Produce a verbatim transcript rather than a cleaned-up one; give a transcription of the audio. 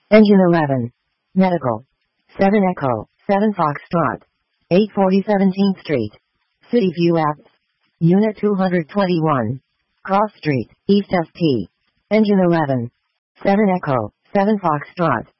Engine eleven. Medical. seven Echo, seven Foxtrot. eight forty seventeenth Street. City View Apps. Unit two hundred twenty-one. Cross Street, East S T. Engine eleven. seven Echo, seven Foxtrot.